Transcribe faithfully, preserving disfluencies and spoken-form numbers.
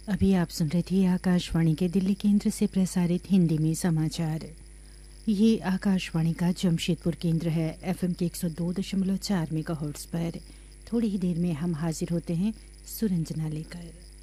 अभी आप सुन रहे थे आकाशवाणी के दिल्ली केंद्र से प्रसारित हिंदी में समाचार। ये आकाशवाणी का जमशेदपुर केंद्र है। एफएम के एक सौ दो दशमलव चार मेगाहर्ट्ज़ पर। थोड़ी ही देर में हम हाजिर होते हैं सुरंजना लेकर।